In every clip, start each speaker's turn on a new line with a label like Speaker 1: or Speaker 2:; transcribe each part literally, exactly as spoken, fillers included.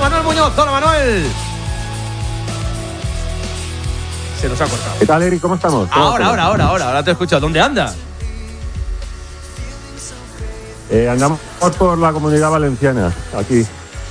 Speaker 1: Manuel Muñoz. Hola, Manuel. Se nos ha cortado.
Speaker 2: ¿Qué tal, Eric? ¿Cómo estamos? ¿Cómo
Speaker 1: ahora,
Speaker 2: estamos?
Speaker 1: ahora, ahora, ahora, ahora te he escuchado. ¿Dónde anda?
Speaker 2: Eh, andamos por la Comunidad Valenciana, aquí,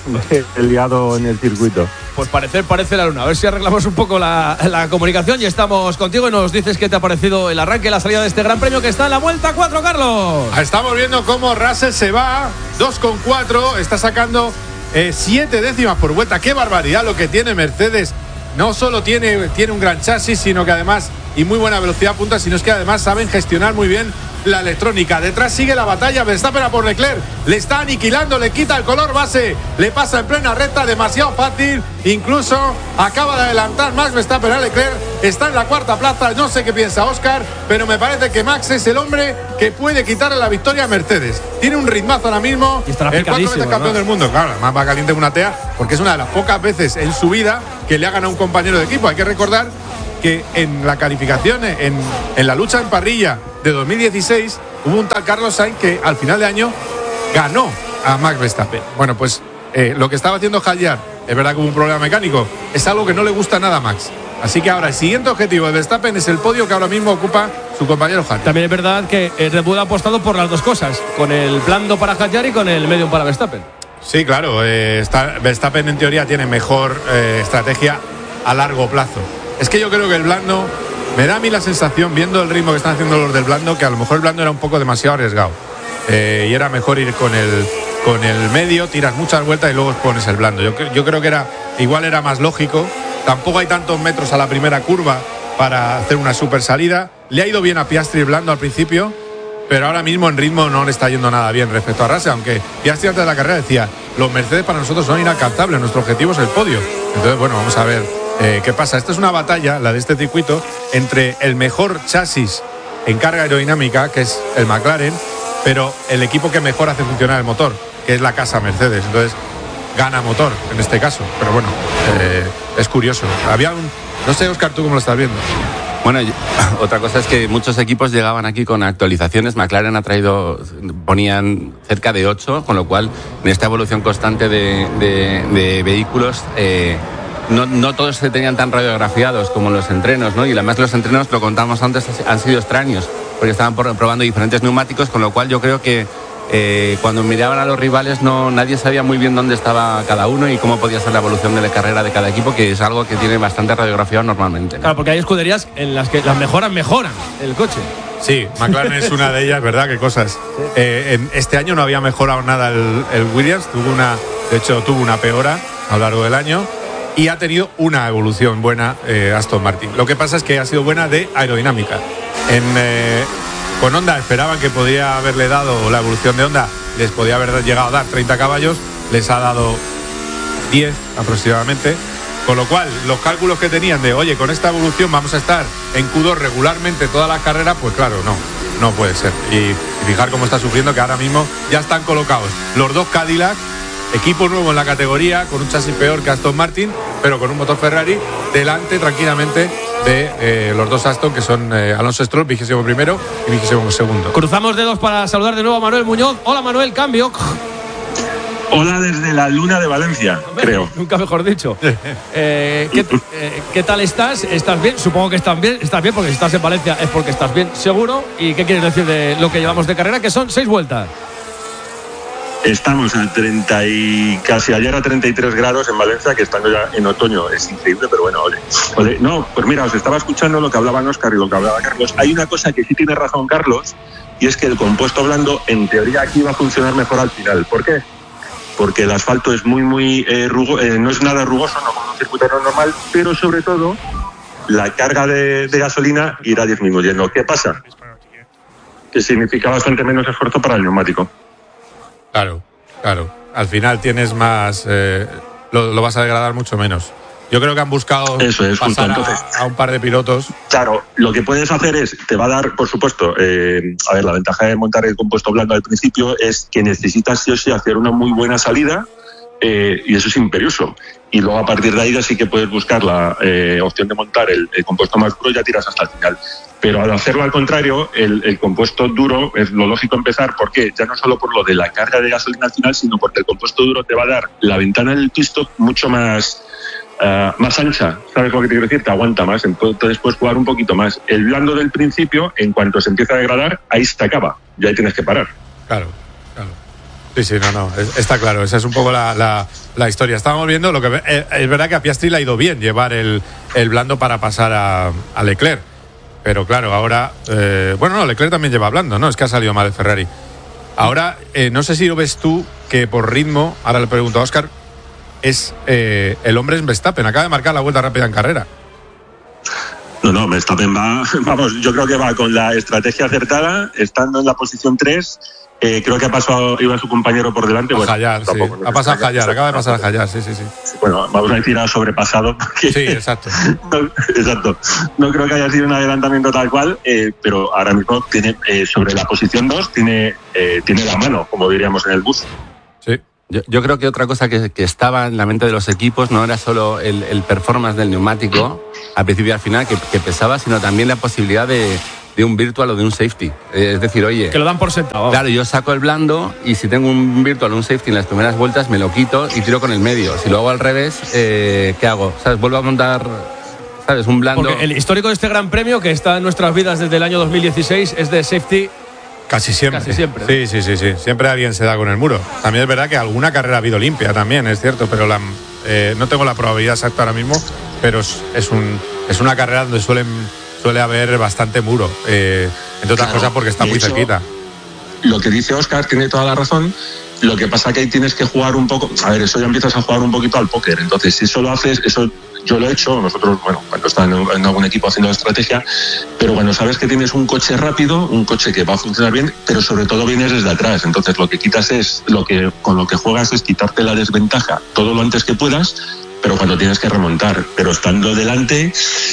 Speaker 2: el liado en el circuito.
Speaker 1: Pues parecer parece la luna. A ver si arreglamos un poco la, la comunicación y estamos contigo y nos dices qué te ha parecido el arranque, la salida de este gran premio que está en la vuelta cuatro, Carlos.
Speaker 3: Estamos viendo cómo Russell se va, dos coma cuatro, está sacando eh, siete décimas por vuelta. ¡Qué barbaridad lo que tiene Mercedes! No solo tiene, tiene un gran chasis, sino que además, y muy buena velocidad punta, sino es que además saben gestionar muy bien la electrónica. Detrás sigue la batalla, Verstappen a por Leclerc, le está aniquilando, le quita el color base, le pasa en plena recta, demasiado fácil, incluso acaba de adelantar Max Verstappen a Leclerc, está en la cuarta plaza, no sé qué piensa Óscar, pero me parece que Max es el hombre que puede quitarle la victoria a Mercedes. Tiene un ritmazo ahora mismo,
Speaker 1: y estará
Speaker 3: el cuatro veces campeón del mundo, claro, más va caliente que una tea, porque es una de las pocas veces en su vida que le ha ganado un compañero de equipo. Hay que recordar que en la calificación, en, en la lucha en parrilla de dos mil dieciséis, hubo un tal Carlos Sainz que al final de año ganó a Max Verstappen. Bueno, pues eh, lo que estaba haciendo Hadjar, es verdad que hubo un problema mecánico, es algo que no le gusta nada a Max. Así que ahora el siguiente objetivo de Verstappen es el podio que ahora mismo ocupa su compañero Hadjar.
Speaker 1: También es verdad que Red Bull ha apostado por las dos cosas, con el blando para Hadjar y con el medium para Verstappen.
Speaker 3: Sí, claro, eh, está, Verstappen en teoría tiene mejor eh, estrategia a largo plazo. Es que yo creo que el blando, me da a mí la sensación, viendo el ritmo que están haciendo los del blando, que a lo mejor el blando era un poco demasiado arriesgado. Eh, y era mejor ir con el, con el medio, tiras muchas vueltas y luego pones el blando. Yo, yo creo que era igual era más lógico. Tampoco hay tantos metros a la primera curva para hacer una super salida. Le ha ido bien a Piastri el blando al principio, pero ahora mismo en ritmo no le está yendo nada bien respecto a Russell, aunque Piastri antes de la carrera decía, los Mercedes para nosotros son inalcanzables, nuestro objetivo es el podio. Entonces, bueno, vamos a ver eh, qué pasa. Esta es una batalla, la de este circuito, entre el mejor chasis en carga aerodinámica, que es el McLaren, pero el equipo que mejor hace funcionar el motor, que es la casa Mercedes. Entonces, gana motor en este caso, pero bueno, eh, es curioso. Había un, no sé, Óscar, ¿tú cómo lo estás viendo?
Speaker 4: Bueno, otra cosa es que muchos equipos llegaban aquí con actualizaciones. McLaren ha traído, ponían cerca de ocho, con lo cual en esta evolución constante de, de, de vehículos eh, no, no todos se tenían tan radiografiados como los entrenos, ¿no? Y además los entrenos, lo contamos antes, han sido extraños porque estaban probando diferentes neumáticos, con lo cual yo creo que Eh, cuando miraban a los rivales no nadie sabía muy bien dónde estaba cada uno y cómo podía ser la evolución de la carrera de cada equipo, que es algo que tiene bastante radiografiado normalmente.
Speaker 1: Claro, porque hay escuderías en las que las mejoran, mejoran el coche.
Speaker 3: Sí, McLaren es una de ellas, ¿verdad? Qué cosas. Eh, en este año no había mejorado nada el, el Williams, tuvo una, de hecho tuvo una peora a lo largo del año y ha tenido una evolución buena eh, Aston Martin. Lo que pasa es que ha sido buena de aerodinámica. En eh, Con Honda esperaban que podría haberle dado la evolución de Honda, les podía haber llegado a dar treinta caballos, les ha dado diez aproximadamente, con lo cual los cálculos que tenían de, oye, con esta evolución vamos a estar en Q dos regularmente todas las carreras, pues claro, no, no puede ser. Y, y fijar cómo está sufriendo, que ahora mismo ya están colocados los dos Cadillac, equipo nuevo en la categoría, con un chasis peor que Aston Martin, pero con un motor Ferrari, delante tranquilamente de eh, los dos Aston, que son eh, Alonso Stroll, vigésimo primero y vigésimo segundo.
Speaker 1: Cruzamos dedos para saludar de nuevo a Manuel Muñoz. Hola, Manuel, cambio.
Speaker 5: Hola desde la luna de Valencia, Hombre, creo.
Speaker 1: Nunca mejor dicho. eh, ¿qué, eh, ¿Qué tal estás? ¿Estás bien? Supongo que estás bien. Estás bien porque si estás en Valencia es porque estás bien, seguro. ¿Y qué quieres decir de lo que llevamos de carrera? Que son seis vueltas.
Speaker 5: Estamos a treinta y casi ayer a treinta y tres grados en Valencia, que estando ya en otoño es increíble, pero bueno, ole. ole. No, pues mira, os estaba escuchando lo que hablaban Óscar y lo que hablaba Carlos. Hay una cosa que sí tiene razón Carlos, y es que el compuesto blando en teoría aquí va a funcionar mejor al final. ¿Por qué? Porque el asfalto es muy, muy eh, rugoso, eh, no es nada rugoso, no como un circuito normal, pero sobre todo la carga de, de gasolina irá disminuyendo. ¿Qué pasa? Que significa bastante menos esfuerzo para el neumático.
Speaker 3: Claro, claro. Al final tienes más, eh, lo, lo vas a degradar mucho menos. Yo creo que han buscado
Speaker 5: Eso es,
Speaker 3: pasar
Speaker 5: justo, entonces,
Speaker 3: a, a un par de pilotos.
Speaker 5: Claro, lo que puedes hacer es, te va a dar, por supuesto, eh, a ver, la ventaja de montar el compuesto blando al principio es que necesitas sí o sí hacer una muy buena salida eh, y eso es imperioso. Y luego a partir de ahí ya sí que puedes buscar la eh, opción de montar el, el compuesto más duro y ya tiras hasta el final. Pero al hacerlo al contrario, el, el compuesto duro es lo lógico empezar, porque ya no solo por lo de la carga de gasolina al final, sino porque el compuesto duro te va a dar la ventana del pit stop mucho más, uh, más ancha. ¿Sabes lo que te quiero decir? Te aguanta más, entonces puedes jugar un poquito más. El blando del principio, en cuanto se empieza a degradar, ahí se acaba, ya ahí tienes que parar.
Speaker 3: Claro, claro. Sí, sí, no, no, es, está claro, esa es un poco la, la, la historia. Estábamos viendo lo que eh, es verdad que a Piastri le ha ido bien llevar el, el blando para pasar a, a Leclerc, pero claro, ahora, eh, bueno, no, Leclerc también lleva blando, ¿no? Es que ha salido mal el Ferrari. Ahora, eh, no sé si lo ves tú, que por ritmo, ahora le pregunto a Óscar, es eh, el hombre es Verstappen, acaba de marcar la vuelta rápida en carrera.
Speaker 5: No, no, Verstappen va, vamos, yo creo que va con la estrategia acertada, estando en la posición tres. Eh, creo que ha pasado, iba su compañero por delante.
Speaker 3: A
Speaker 5: bueno,
Speaker 3: Hayar,
Speaker 5: tampoco,
Speaker 3: sí.
Speaker 5: no
Speaker 3: Ha pasado a
Speaker 5: Hayar,
Speaker 3: Hayar, acaba de pasar a Hayar, sí, sí, sí.
Speaker 5: Bueno, vamos a decir a sobrepasado. Porque
Speaker 3: Sí, exacto.
Speaker 5: no, exacto. No creo que haya sido un adelantamiento tal cual, eh, pero ahora mismo tiene eh, sobre la posición dos, tiene, eh, tiene la mano, como diríamos en el bus.
Speaker 3: Sí.
Speaker 4: Yo, yo creo que otra cosa que, que estaba en la mente de los equipos no era solo el, el performance del neumático al principio y al final que, que pesaba, sino también la posibilidad de, de un virtual o de un safety. Es decir, oye...
Speaker 1: Que lo dan por sentado.
Speaker 4: Claro, yo saco el blando y si tengo un virtual o un safety en las primeras vueltas me lo quito y tiro con el medio. Si lo hago al revés, eh, ¿qué hago? ¿Sabes? Vuelvo a montar... ¿Sabes? Un blando...
Speaker 1: Porque el histórico de este Gran Premio, que está en nuestras vidas desde el año dos mil dieciséis, es de safety...
Speaker 3: Casi siempre.
Speaker 1: Casi siempre.
Speaker 3: Sí, sí, sí, sí. Siempre alguien se da con el muro. También es verdad que alguna carrera ha habido limpia también, es cierto, pero la, eh, no tengo la probabilidad exacta ahora mismo, pero es, es, un, es una carrera donde suelen, suele haber bastante muro, eh, entre otras
Speaker 5: Claro,
Speaker 3: cosas porque está
Speaker 5: de
Speaker 3: muy
Speaker 5: hecho,
Speaker 3: cerquita.
Speaker 5: Lo que dice Óscar tiene toda la razón. Lo que pasa que ahí tienes que jugar un poco. A ver, eso ya empiezas a jugar un poquito al póker. Entonces, si eso lo haces, eso yo lo he hecho. Nosotros, bueno, cuando estás en, en algún equipo haciendo estrategia, pero cuando sabes que tienes un coche rápido, un coche que va a funcionar bien, pero sobre todo vienes desde atrás. Entonces, lo que quitas es, lo que con lo que juegas es quitarte la desventaja todo lo antes que puedas, pero cuando tienes que remontar. Pero estando delante.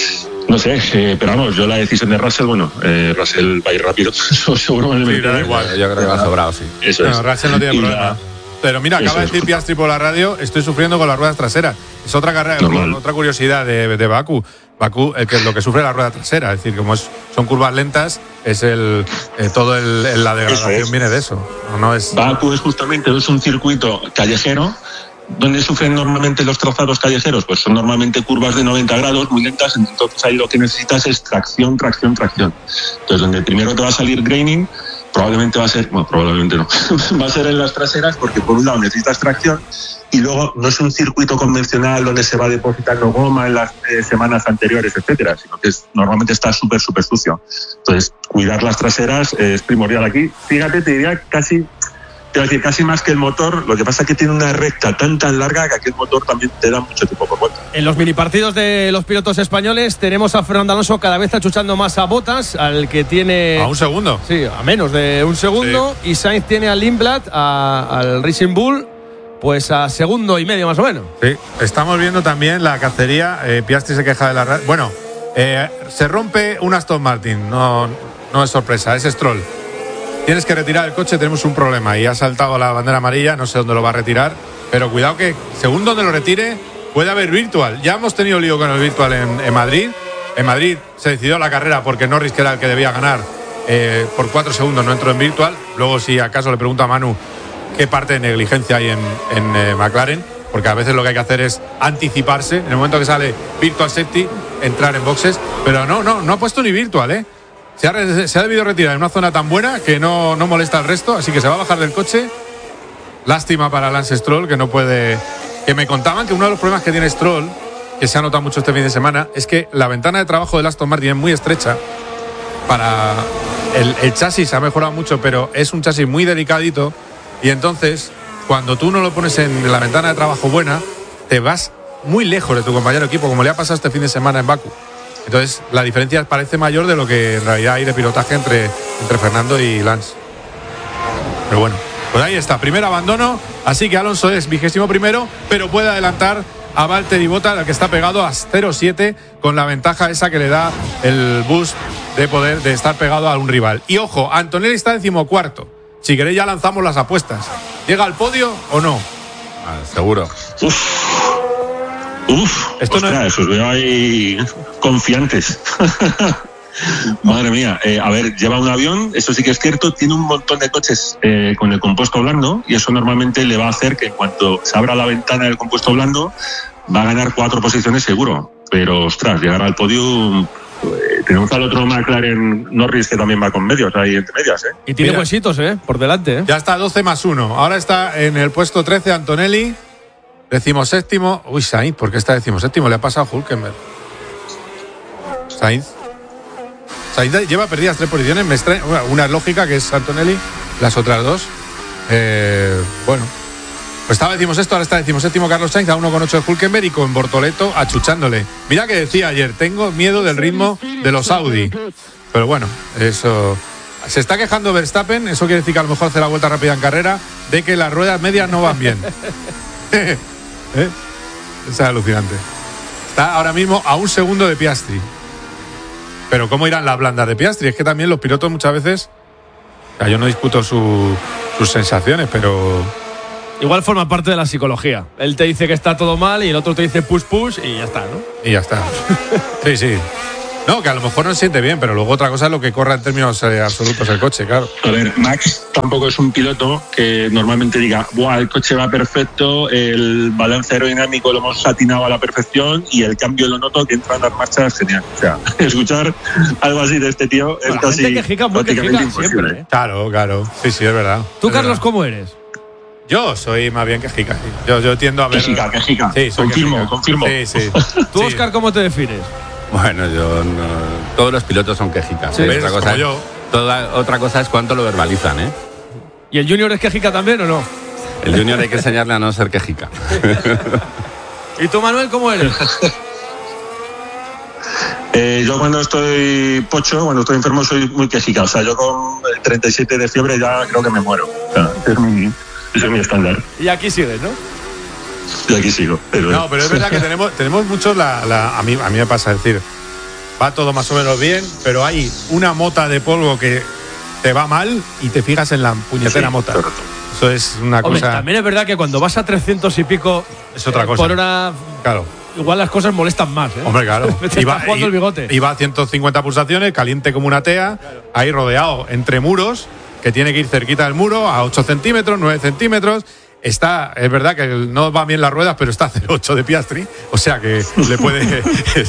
Speaker 5: No sé, eh, pero vamos, yo la decisión de Russell, bueno, eh, Russell va a ir rápido, seguro me
Speaker 3: Sí, da igual.
Speaker 4: Yo creo que va sobrado, sí.
Speaker 5: Eso
Speaker 3: No,
Speaker 5: es.
Speaker 3: Russell no tiene
Speaker 5: Y
Speaker 3: problema.
Speaker 5: la-
Speaker 3: Pero mira, acaba
Speaker 5: Eso
Speaker 3: de
Speaker 5: es.
Speaker 3: decir Piastri por la radio, estoy sufriendo con las ruedas traseras. Es otra carrera,
Speaker 5: Normal.
Speaker 3: otra curiosidad de, de Bakú. Bakú, el que, lo que sufre la rueda trasera, es decir, como es, son curvas lentas, es el eh, todo el, el- la degradación
Speaker 5: Eso es.
Speaker 3: viene de eso. No, no es.
Speaker 5: Bakú es justamente es un circuito callejero. ¿Dónde sufren normalmente los trazados callejeros? Pues son normalmente curvas de noventa grados, muy lentas, entonces ahí lo que necesitas es tracción, tracción, tracción. Entonces, donde primero te va a salir graining, probablemente va a ser, bueno, probablemente no, va a ser en las traseras, porque por un lado necesitas tracción y luego no es un circuito convencional donde se va depositando goma en las eh, semanas anteriores, etcétera, sino que es, normalmente está súper, súper sucio. Entonces, cuidar las traseras eh, es primordial aquí. Fíjate, te diría casi... Quiero decir, casi más que el motor, lo que pasa es que tiene una recta tan tan larga que aquí el motor también te da mucho tiempo por vuelta.
Speaker 1: En los minipartidos de los pilotos españoles tenemos a Fernando Alonso cada vez achuchando más a Bottas, al que tiene...
Speaker 3: A un segundo.
Speaker 1: Sí, a menos de un segundo. Y Sainz tiene a Lindblad, a- al Racing Bull, pues a segundo y medio más o menos.
Speaker 3: Sí, estamos viendo también la cacería. Eh, Piastri se queja de la. ra- Bueno, eh, se rompe un Aston Martin. No, no es sorpresa, es Stroll. Tienes que retirar el coche, tenemos un problema. Y ha saltado la bandera amarilla, no sé dónde lo va a retirar. Pero cuidado que, según donde lo retire, puede haber virtual. Ya hemos tenido lío con el virtual en, en Madrid. En Madrid se decidió la carrera porque Norris, que era el que debía ganar, eh, por cuatro segundos no entró en virtual. Luego, si acaso le pregunto a Manu qué parte de negligencia hay en, en eh, McLaren, porque a veces lo que hay que hacer es anticiparse. En el momento que sale virtual safety, entrar en boxes. Pero no, no, no ha puesto ni virtual, ¿eh? Se ha, re- se ha debido retirar en una zona tan buena que no, no molesta al resto, así que se va a bajar del coche. Lástima para Lance Stroll, que no puede... Que me contaban que uno de los problemas que tiene Stroll, que se ha notado mucho este fin de semana, es que la ventana de trabajo del Aston Martin es muy estrecha. Para el, el chasis ha mejorado mucho, pero es un chasis muy delicadito, y entonces, cuando tú no lo pones en la ventana de trabajo buena, te vas muy lejos de tu compañero de equipo, como le ha pasado este fin de semana en Bakú. Entonces, la diferencia parece mayor de lo que en realidad hay de pilotaje entre, entre Fernando y Lance. Pero bueno, pues ahí está, primer abandono. Así que Alonso es vigésimo primero, pero puede adelantar a Valtteri Bottas, al que está pegado a cero siete, con la ventaja esa que le da el boost de poder de estar pegado a un rival. Y ojo, Antonelli está decimocuarto. Si queréis ya lanzamos las apuestas. ¿Llega al podio o no?
Speaker 4: Ah, seguro.
Speaker 5: Uf. Uf.
Speaker 3: Esto
Speaker 5: Ostras,
Speaker 3: no es...
Speaker 5: os veo ahí confiantes. Madre mía, eh, a ver, lleva un avión, eso sí que es cierto, tiene un montón de coches eh, con el compuesto blando y eso normalmente le va a hacer que en cuanto se abra la ventana del compuesto blando va a ganar cuatro posiciones seguro, pero ostras, llegar al podio, eh, tenemos al otro McLaren Norris que también va con medios ahí entre medias, ¿eh?
Speaker 1: Y tiene
Speaker 3: Mira.
Speaker 1: huesitos, ¿eh? Por delante, ¿eh?
Speaker 3: Ya está doce más uno. Ahora está en el puesto trece Antonelli. Decimoséptimo. Uy, Sainz, ¿por qué está decimoséptimo? Le ha pasado a Hülkenberg. Sainz. Sainz lleva perdidas tres posiciones. Me extrae, una es lógica, que es Antonelli. Las otras dos. Eh, bueno. Pues estaba decimosexto, ahora está decimoséptimo Carlos Sainz, a uno con ocho de Hülkenberg y con Bortoleto achuchándole. Mira que decía ayer, tengo miedo del ritmo de los Audi. Pero bueno, eso... Se está quejando Verstappen, eso quiere decir que a lo mejor hace la vuelta rápida en carrera, de que las ruedas medias no van bien. ¿Eh? Es alucinante. Está ahora mismo a un segundo de Piastri. Pero ¿cómo irán las blandas de Piastri? Es que también los pilotos muchas veces... O sea, yo no discuto su, sus sensaciones, pero...
Speaker 1: Igual forma parte de la psicología. Él te dice que está todo mal y el otro te dice push push y ya está, ¿no?
Speaker 3: Y ya está. Sí, sí. No, que a lo mejor no se siente bien, pero luego otra cosa es lo que corra en términos eh, absolutos el coche, claro.
Speaker 5: A ver, Max tampoco es un piloto que normalmente diga, buah, el coche va perfecto, el balance aerodinámico lo hemos atinado a la perfección y el cambio lo noto que entra en las marchas genial. O sea, escuchar algo así de este tío es
Speaker 1: La
Speaker 5: casi
Speaker 1: gente quejica muy
Speaker 5: prácticamente
Speaker 1: quejica
Speaker 5: imposible.
Speaker 1: siempre, ¿eh?
Speaker 3: Claro, claro. Sí, sí, es verdad.
Speaker 1: ¿Tú,
Speaker 3: Es
Speaker 1: Carlos,
Speaker 3: verdad.
Speaker 1: cómo eres?
Speaker 3: Yo soy más bien quejica. Sí. Yo, yo tiendo a ver...
Speaker 5: Quejica, quejica.
Speaker 3: Sí, soy
Speaker 5: Confirmo,
Speaker 3: quejica.
Speaker 5: confirmo.
Speaker 3: Sí, sí.
Speaker 1: ¿Tú,
Speaker 3: Sí.
Speaker 1: Óscar, cómo te defines?
Speaker 4: Bueno, yo no, todos los pilotos son quejicas.
Speaker 1: Sí.
Speaker 3: ¿Ves?
Speaker 4: Otra cosa,
Speaker 3: Como yo.
Speaker 4: toda, otra cosa es cuánto lo verbalizan, ¿eh?
Speaker 1: ¿Y el Junior es quejica también o no?
Speaker 4: El Junior hay que enseñarle a no ser quejica.
Speaker 1: ¿Y tú, Manuel, cómo eres?
Speaker 5: Eh, yo cuando estoy pocho, cuando estoy enfermo, soy muy quejica. O sea, yo con treinta y siete de fiebre ya creo que me muero. O sea, es mi, ese es mi estándar.
Speaker 1: Y aquí sigues, ¿no?
Speaker 5: Y aquí sigo. Pero
Speaker 3: No, pero es verdad que tenemos, tenemos muchos la, la, a mí a mí me pasa, es decir, va todo más o menos bien, pero hay una mota de polvo que te va mal y te fijas en la puñetera
Speaker 5: Sí,
Speaker 3: mota.
Speaker 5: correcto.
Speaker 3: Eso es una
Speaker 1: Hombre,
Speaker 3: cosa.
Speaker 1: también es verdad que cuando vas a trescientos y pico
Speaker 3: Es otra
Speaker 1: eh,
Speaker 3: cosa.
Speaker 1: por hora,
Speaker 3: Claro.
Speaker 1: igual las cosas molestan más, ¿eh?
Speaker 3: Hombre, claro.
Speaker 1: Te está jugando el bigote.
Speaker 3: Iba a ciento cincuenta pulsaciones, caliente como una tea, ahí rodeado entre muros, que tiene que ir cerquita del muro, a ocho centímetros, nueve centímetros. Está, es verdad que no van bien las ruedas, pero está a cero coma ocho de Piastri, o sea que le puede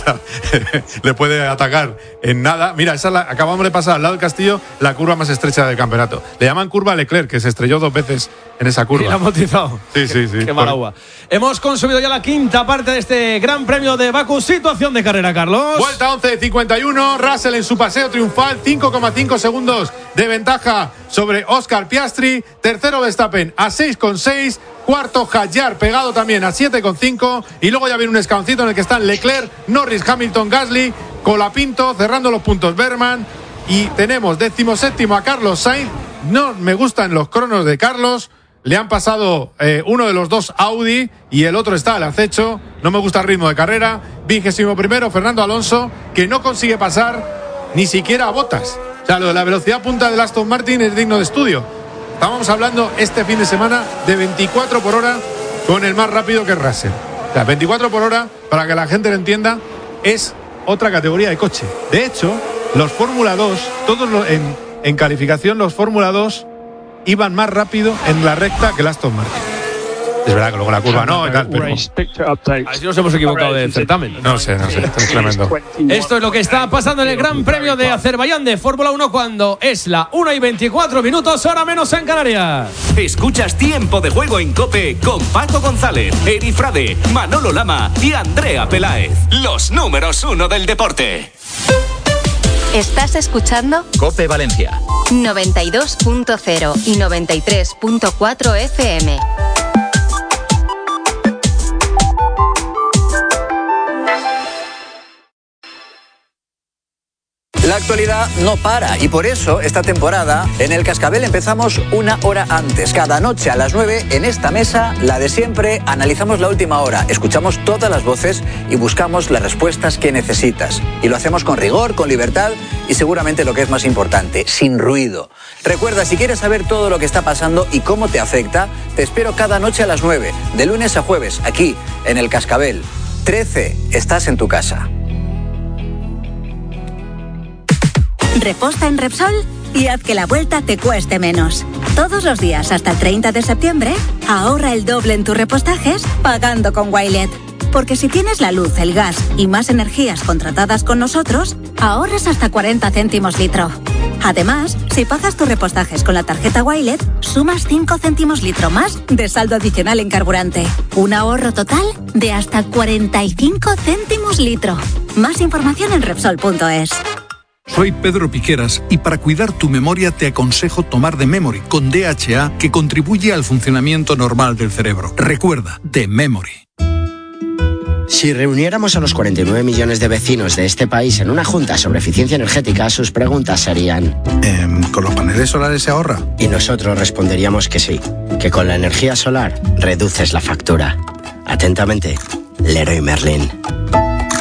Speaker 3: le puede atacar en nada. Mira, esa la, acabamos de pasar al lado del Castillo la curva más estrecha del campeonato. Le llaman curva Leclerc, que se estrelló dos veces en esa
Speaker 1: Y la
Speaker 3: curva.
Speaker 1: ha amortizado.
Speaker 3: Sí, sí, sí.
Speaker 1: Qué mala uva. Hemos consumido ya la quinta parte de este Gran Premio de Bakú. Situación de carrera, Carlos.
Speaker 3: Vuelta once de cincuenta y uno, Russell en su paseo triunfal, cinco coma cinco segundos de ventaja sobre Oscar Piastri. Tercero Verstappen a seis coma seis, cuarto Hadjar pegado también a siete coma cinco y luego ya viene un escaloncito en el que están Leclerc, Norris, Hamilton, Gasly, Colapinto cerrando los puntos Berman y tenemos decimoséptimo a Carlos Sainz. No me gustan los cronos de Carlos. Le han pasado eh, uno de los dos Audi y el otro está al acecho. No me gusta el ritmo de carrera. Vigésimo primero Fernando Alonso, que no consigue pasar ni siquiera a Bottas. O sea, lo de la velocidad punta del Aston Martin es digno de estudio. Estábamos hablando este fin de semana de veinticuatro por hora con el más rápido que es Russell. O sea, veinticuatro por hora, para que la gente lo entienda, es otra categoría de coche. De hecho, los Fórmula dos, todos los, en, en calificación, los Fórmula dos iban más rápido en la recta que el Aston Martin. Es verdad que luego la curva no, y tal, pero...
Speaker 1: Así nos hemos equivocado de certamen.
Speaker 3: No sé, no sé, esto es tremendo.
Speaker 1: Esto es lo que está pasando en el Gran Premio de Azerbaiyán de Fórmula uno cuando es la una y veinticuatro minutos, hora menos en Canarias.
Speaker 6: Escuchas Tiempo de Juego en COPE con Paco González, Eri Frade, Manolo Lama y Andrea Peláez. Los números uno del deporte.
Speaker 7: ¿Estás escuchando?
Speaker 8: COPE Valencia.
Speaker 7: noventa y dos punto cero y noventa y tres punto cuatro F M.
Speaker 9: La
Speaker 8: actualidad no para y por eso esta temporada en El Cascabel empezamos una hora antes. Cada noche a las nueve en esta mesa, la de siempre, analizamos la última hora, escuchamos todas las voces y buscamos las respuestas que necesitas. Y lo hacemos con rigor, con libertad y seguramente lo que es más importante, sin ruido. Recuerda, si quieres saber todo lo que está pasando y cómo te afecta, te espero cada noche a las nueve, de lunes a jueves, aquí en El Cascabel. trece, estás en tu casa.
Speaker 9: Reposta en Repsol y haz que la vuelta te cueste menos. Todos los días hasta el treinta de septiembre, ahorra el doble en tus repostajes pagando con Wilet. Porque si tienes la luz, el gas y más energías contratadas con nosotros, ahorras hasta cuarenta céntimos litro. Además, si pagas tus repostajes con la tarjeta Wilet, sumas cinco céntimos litro más de saldo adicional en carburante. Un ahorro total de hasta cuarenta y cinco céntimos litro. Más información en Repsol punto es.
Speaker 10: Soy Pedro Piqueras y para cuidar tu memoria te aconsejo tomar The Memory con D H A, que contribuye al funcionamiento normal del cerebro. Recuerda, The Memory.
Speaker 11: Si reuniéramos a los cuarenta y nueve millones de vecinos de este país en una junta sobre eficiencia energética, sus preguntas serían...
Speaker 10: Eh, ¿Con los paneles solares se ahorra?
Speaker 11: Y nosotros responderíamos que sí, que con la energía solar reduces la factura. Atentamente, Leroy Merlin.